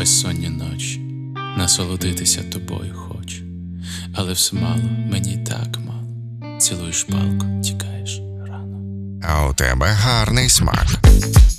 безсонні ночі, насолодитися тобою хочу, але все мало, мені так мало. Цілуєш палку, тікаєш рано. А у тебе гарний смак.